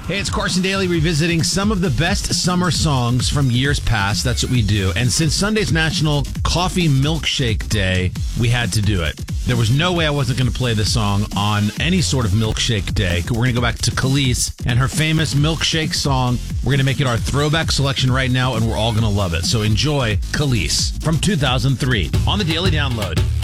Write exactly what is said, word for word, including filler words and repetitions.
Hey, it's Carson Daly revisiting some of the best summer songs from years past. That's what we do. And since Sunday's National Coffee Milkshake Day, we had to do it. There was no way I wasn't going to play this song on any sort of milkshake day. We're going to go back to Khalees and her famous milkshake song. We're going to make it our throwback selection right now, and we're all going to love it. So enjoy Khalees from two thousand three on the Daily Download.